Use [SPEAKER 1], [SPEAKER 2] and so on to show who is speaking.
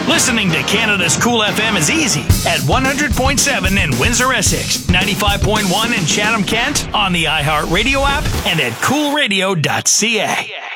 [SPEAKER 1] Listening to Canada's Cool FM is easy at 100.7 in Windsor, Essex, 95.1 in Chatham, Kent, on the iHeartRadio app, and at coolradio.ca.